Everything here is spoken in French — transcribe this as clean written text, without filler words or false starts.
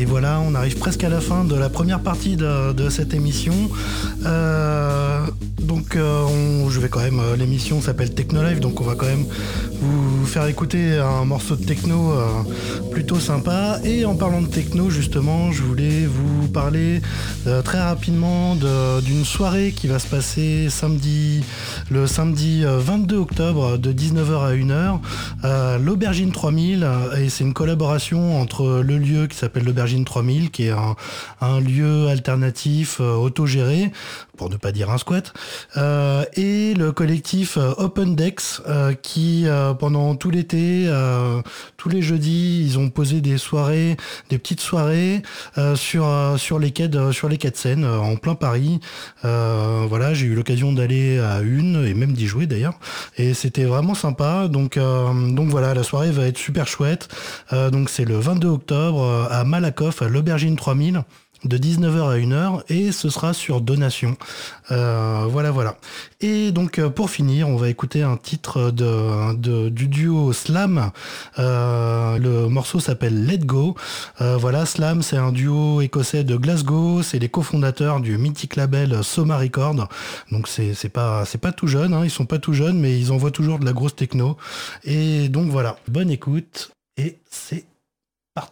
Et voilà, on arrive presque à la fin de la première partie de cette émission. Je vais quand même... l'émission s'appelle Techno Live, donc on va quand même vous faire écouter un morceau de techno plutôt sympa. Et en parlant de techno, justement, je voulais vous parler très rapidement d'une soirée qui va se passer le samedi 22 octobre de 19h à 1h à l'Aubergine 3000. Et c'est une collaboration entre le lieu qui s'appelle l'Aubergine 3000, qui est un lieu alternatif autogéré, pour ne pas dire un squat, et le collectif Open Decks qui pendant tout l'été, tous les jeudis, ils ont posé des petites soirées sur les quais de Seine en plein Paris. Voilà, j'ai eu l'occasion d'aller à une et même d'y jouer d'ailleurs, et c'était vraiment sympa. Donc voilà, la soirée va être super chouette. Donc c'est le 22 octobre à Malakoff, à l'Aubergine 3000. De 19h à 1h, et ce sera sur donation. Voilà. Et donc pour finir, on va écouter un titre du duo Slam. Le morceau s'appelle Let Go. Voilà, Slam, c'est un duo écossais de Glasgow, c'est les cofondateurs du mythique label Soma Records. Donc c'est pas tout jeune, hein, ils sont pas tout jeunes, mais ils envoient toujours de la grosse techno. Et donc voilà, bonne écoute, et c'est